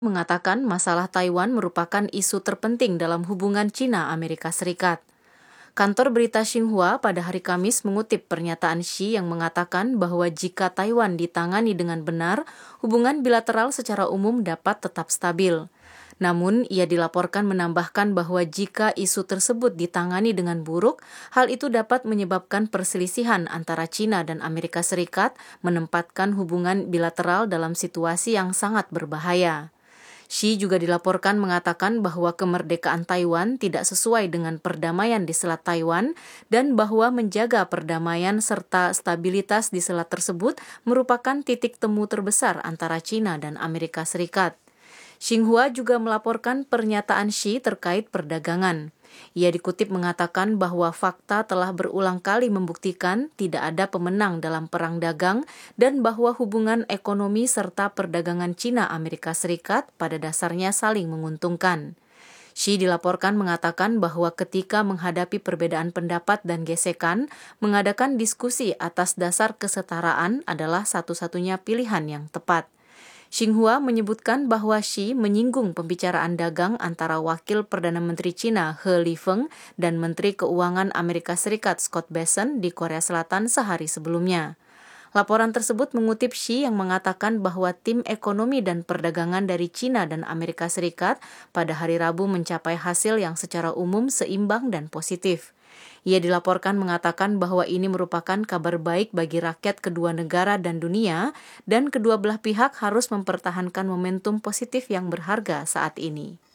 Mengatakan masalah Taiwan merupakan isu terpenting dalam hubungan China-Amerika Serikat. Kantor berita Xinhua pada hari Kamis mengutip pernyataan Xi yang mengatakan bahwa jika Taiwan ditangani dengan benar, hubungan bilateral secara umum dapat tetap stabil. Namun, ia dilaporkan menambahkan bahwa jika isu tersebut ditangani dengan buruk, hal itu dapat menyebabkan perselisihan antara China dan Amerika Serikat, menempatkan hubungan bilateral dalam situasi yang sangat berbahaya. Xi juga dilaporkan mengatakan bahwa kemerdekaan Taiwan tidak sesuai dengan perdamaian di Selat Taiwan dan bahwa menjaga perdamaian serta stabilitas di selat tersebut merupakan titik temu terbesar antara China dan Amerika Serikat. Xinhua juga melaporkan pernyataan Xi terkait perdagangan. Ia dikutip mengatakan bahwa fakta telah berulang kali membuktikan tidak ada pemenang dalam perang dagang dan bahwa hubungan ekonomi serta perdagangan China-Amerika Serikat pada dasarnya saling menguntungkan. Xi dilaporkan mengatakan bahwa ketika menghadapi perbedaan pendapat dan gesekan, mengadakan diskusi atas dasar kesetaraan adalah satu-satunya pilihan yang tepat. Xinhua menyebutkan bahwa Xi menyinggung pembicaraan dagang antara Wakil Perdana Menteri China He Lifeng dan Menteri Keuangan Amerika Serikat Scott Bessent di Korea Selatan sehari sebelumnya. Laporan tersebut mengutip Xi yang mengatakan bahwa tim ekonomi dan perdagangan dari China dan Amerika Serikat pada hari Rabu mencapai hasil yang secara umum seimbang dan positif. Ia dilaporkan mengatakan bahwa ini merupakan kabar baik bagi rakyat kedua negara dan dunia, dan kedua belah pihak harus mempertahankan momentum positif yang berharga saat ini.